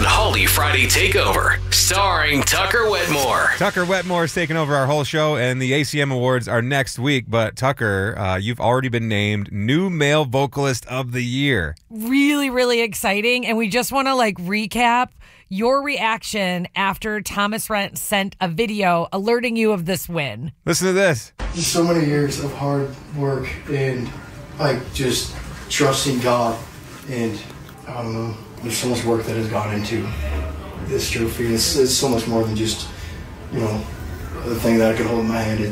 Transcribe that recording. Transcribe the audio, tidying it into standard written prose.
Unholy Friday Takeover, starring Tucker Wetmore. Tucker Wetmore is taking over our whole show, and the ACM Awards are next week. But Tucker, you've already been named New Male Vocalist of the Year. Really, really exciting. And we just want to recap your reaction after Thomas Rhett sent a video alerting you of this win. Listen to this. Just so many years of hard work and just trusting God, and I don't know, there's so much work that has gone into this trophy. It's so much more than just, the thing that I can hold in my hand.